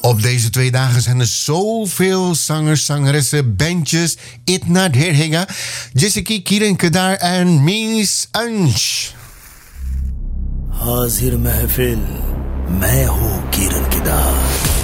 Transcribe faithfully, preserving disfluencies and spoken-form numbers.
Op deze twee dagen zijn er zoveel zangers, zangeressen, bandjes. Itna Dherhega, Jessica Kiran Kedar en Miss Ansh. हाजिर महफिल मैं हूँ किरण किदार.